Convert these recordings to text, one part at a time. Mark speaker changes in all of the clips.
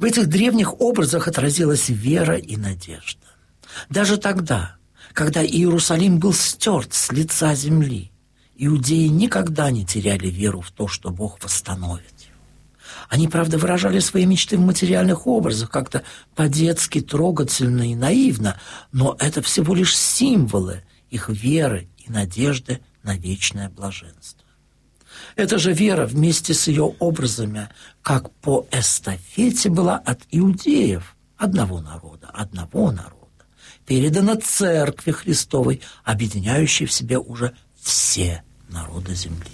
Speaker 1: В этих древних образах отразилась вера и надежда. Даже тогда, когда Иерусалим был стерт с лица земли, иудеи никогда не теряли веру в то, что Бог восстановит его. Они, правда, выражали свои мечты в материальных образах, как-то по-детски трогательно и наивно, но это всего лишь символы их веры и надежды на вечное блаженство. Эта же вера вместе с ее образами, как по эстафете, была от иудеев, одного народа, передана Церкви Христовой, объединяющей в себе уже все народы земли.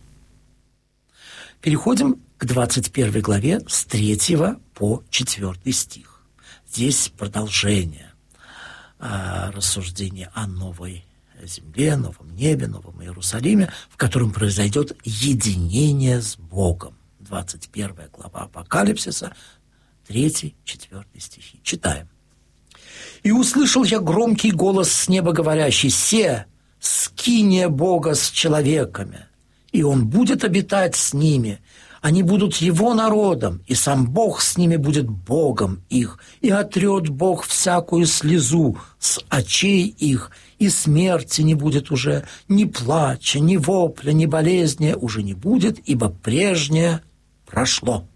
Speaker 1: Переходим к 21 главе с 3 по 4 стих. Здесь продолжение рассуждения о новой земле, новом небе, новом Иерусалиме, в котором произойдет единение с Богом. 21 глава Апокалипсиса, 3-4 стихи. Читаем. «И услышал я громкий голос с неба, говорящий: «Се, скиния Бога с человеками, и Он будет обитать с ними. Они будут Его народом, и сам Бог с ними будет Богом их, и отрет Бог всякую слезу с очей их, и смерти не будет уже, ни плача, ни вопля, ни болезни уже не будет, ибо прежнее прошло».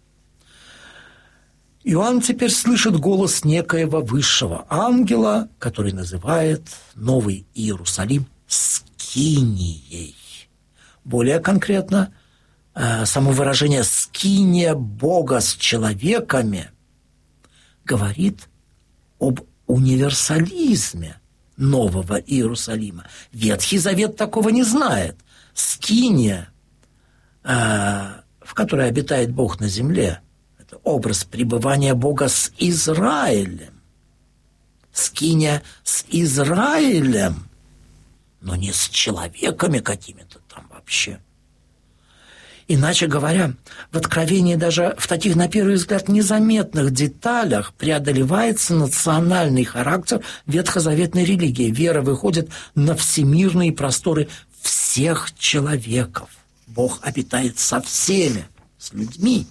Speaker 1: Иоанн теперь слышит голос некоего высшего ангела, который называет Новый Иерусалим скинией. Более конкретно, само выражение «скиния Бога с человеками» говорит об универсализме Нового Иерусалима. Ветхий Завет такого не знает. Скиния, в которой обитает Бог на земле, это образ пребывания Бога с Израилем. Скиния с Израилем, но не с человеками какими-то там вообще. Иначе говоря, в Откровении даже в таких, на первый взгляд, незаметных деталях преодолевается национальный характер ветхозаветной религии. Вера выходит на всемирные просторы всех человеков. Бог обитает со всеми, с людьми.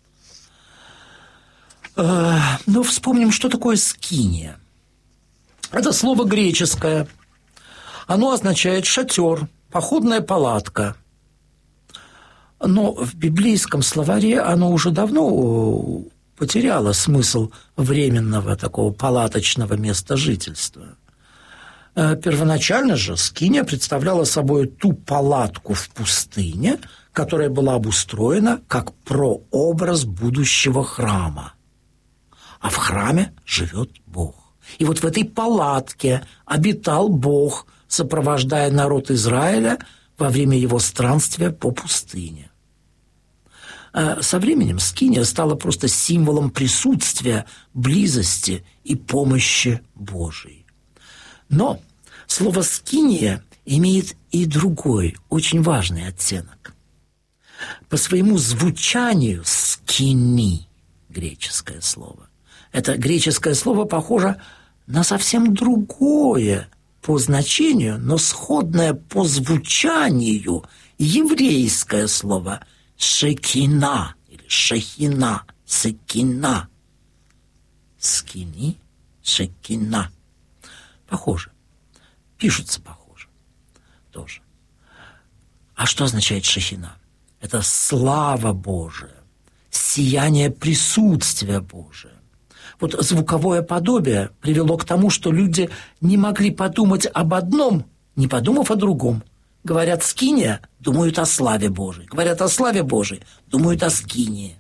Speaker 1: Но вспомним, что такое скиния. Это слово греческое. Оно означает шатер, походная палатка. Но в библейском словаре оно уже давно потеряло смысл временного такого палаточного места жительства. Первоначально же скиния представляла собой ту палатку в пустыне, которая была обустроена как прообраз будущего храма. А в храме живет Бог. И вот в этой палатке обитал Бог, сопровождая народ Израиля во время его странствия по пустыне. Со временем скиния стала просто символом присутствия, близости и помощи Божией. Но слово «скиния» имеет и другой, очень важный оттенок. По своему звучанию «скини» – греческое слово. Это греческое слово похоже на совсем другое по значению, но сходное по звучанию еврейское слово «шекина» или «шехина», «секина». «Скини», «шекина». Похоже. Пишутся похоже. Тоже. А что означает «шехина»? Это слава Божия, сияние присутствия Божия. Вот звуковое подобие привело к тому, что люди не могли подумать об одном, не подумав о другом. Говорят «скиния», думают о славе Божией. Говорят о славе Божией, думают о скинии.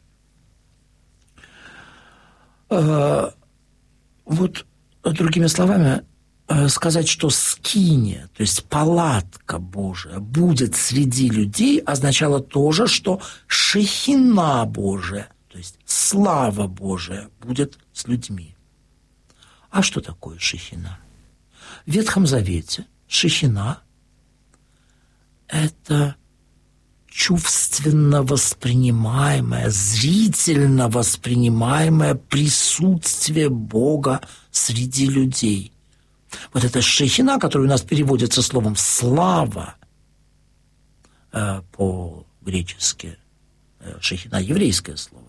Speaker 1: Вот, другими словами, сказать, что скиния, то есть палатка Божия, будет среди людей, означало тоже, что шехина Божия, то есть слава Божия, будет с людьми. А что такое шехина? В Ветхом Завете шехина – это чувственно воспринимаемое, зрительно воспринимаемое присутствие Бога среди людей. Вот эта шехина, которая у нас переводится словом «слава» по-гречески, шехина – еврейское слово,